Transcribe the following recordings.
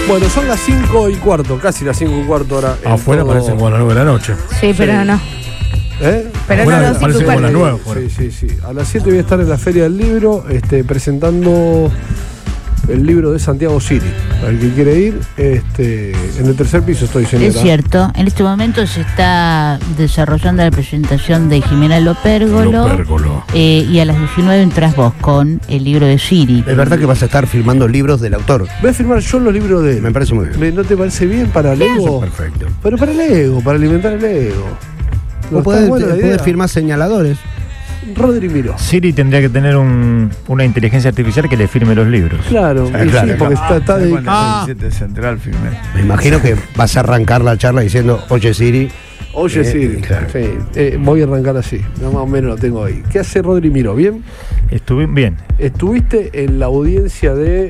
Bueno, son las 5:15, casi las 5:15 ahora. Afuera todo... parece como las 9 de la noche. Sí, pero no. ¿Eh? Pero Afuera no, parece como las 9. Sí. A las 7 voy a estar en la Feria del Libro, presentando el libro de Santiago Siri. Para el que quiere ir, en el tercer piso estoy, señora. Es cierto, en este momento se está desarrollando la presentación de Jimena Lopérgolo. Y a las 19 entras vos con el libro de Siri. Es verdad que vas a estar firmando libros del autor. Voy a firmar yo los libros de él. Me parece muy bien. ¿No te parece bien para el ego? Perfecto. Pero para el ego, para alimentar el ego. Vos podés firmar señaladores. Rodri Miró. Siri tendría que tener una inteligencia artificial que le firme los libros. Claro, claro, sí, porque está dedicado. Central firme. Me imagino que vas a arrancar la charla diciendo, oye Siri. Oye, Siri. Claro. Sí, voy a arrancar así. Más o menos lo tengo ahí. ¿Qué hace Rodri Miró? ¿Bien? Estuve bien. Estuviste en la audiencia de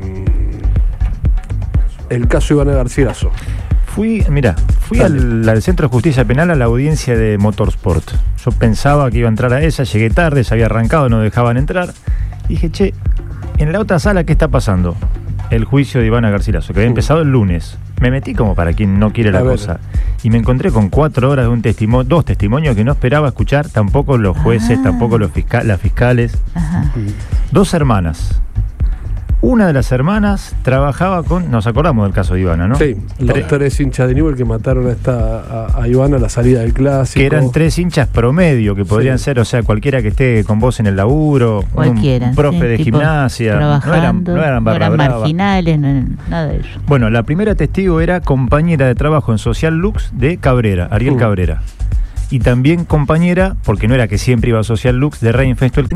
el caso Ivana García Lazo. Fui al Centro de Justicia Penal a la audiencia de Motorsport. Yo pensaba que iba a entrar a esa, llegué tarde, se había arrancado, no dejaban entrar. Dije, che, en la otra sala, ¿qué está pasando? El juicio de Ivana Garcilaso, que había empezado el lunes. Me metí como para quien no quiere la cosa. Y me encontré con 4 horas de dos testimonios que no esperaba escuchar, tampoco los jueces, tampoco las fiscales. Ajá. 2 hermanas. Una de las hermanas trabajaba con... Nos acordamos del caso de Ivana, ¿no? Sí, los 3 hinchas de Newell que mataron a Ivana a la salida del clásico. Que eran 3 hinchas promedio, que podrían ser, o sea, cualquiera que esté con vos en el laburo, cualquiera, un profe de gimnasia, trabajando, no eran barra brava, marginales, nada de eso. Bueno, la primera testigo era compañera de trabajo en Social Lux de Cabrera, Ariel Cabrera. Y también compañera, porque no era que siempre iba a Social Lux, de Rain Festival,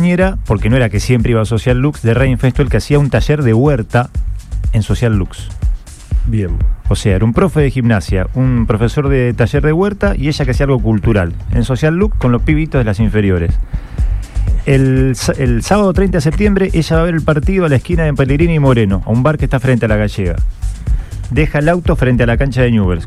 que hacía un taller de huerta en Social Lux. Bien. O sea, era un profe de gimnasia, un profesor de taller de huerta y ella que hacía algo cultural en Social Lux con los pibitos de las inferiores. El sábado 30 de septiembre ella va a ver el partido a la esquina de Pellegrini y Moreno, a un bar que está frente a la Gallega. Deja el auto frente a la cancha de Newell's.